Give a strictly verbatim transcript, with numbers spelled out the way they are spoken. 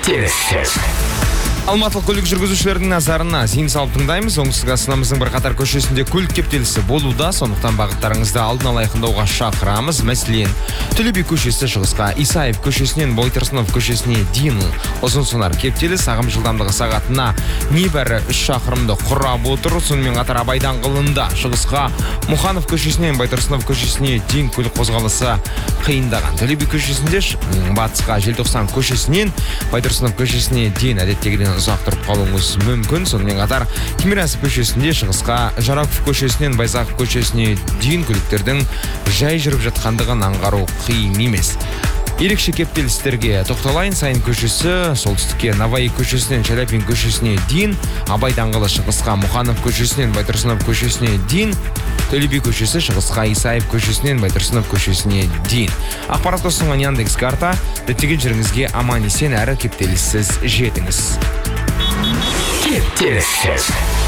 Кептеліс. Алматылық көлік жүргізушілердің назарына зейін салып тыңдаймыз. Оңтүстік Астанамыздың бірқатар көшесінде көлік кептелісі болуда, сондықтан бағыттарыңызды алдын ала айқындауға шақырамыз. Мәселен, Төле би көшесі шығысқа, Исаев көшесінен Байтұрсынов көшесіне дейін ұзын-сонар кептеліс, ағым жылдамдығы сағатына небәрі үш шақырымды құрап отыр. Сонымен қатар Абай даңғылында шығысқа Мұханов көшесінен Байтұрсынов көшесіне дейін көлік қозғалысы қиындаған. Төле би көшесінде батысқа Желтоқсан көшесінен Байтұрсынов көшесіне дейін әдеттегіден ұзақ тұрып қалуыңыз мүмкін. Сонымен қатар Тимирязев көшесінде шығысқа Жароков көшесінен Байзақов көшесіне дейін көліктердің жай жүріп жатқандығын аңғару қиын емес. Ерекше кептелістерге тоқталайын. Сайын көшесі солтүстікке Наваи көшесінен Шаляпин көшесіне дейін, Абай даңғылы шығысқа Мұханов көшесінен Байтұрсынов көшесіне дейін, Төле би көшесі шығысқа Исаев көшесінен Байтұрсынов көшесіне дейін. Ақпарат ұсынған Яндекс карта. Діттеген жеріңізге аман есен әрі кептеліссіз жетіңіз. Кептеліс.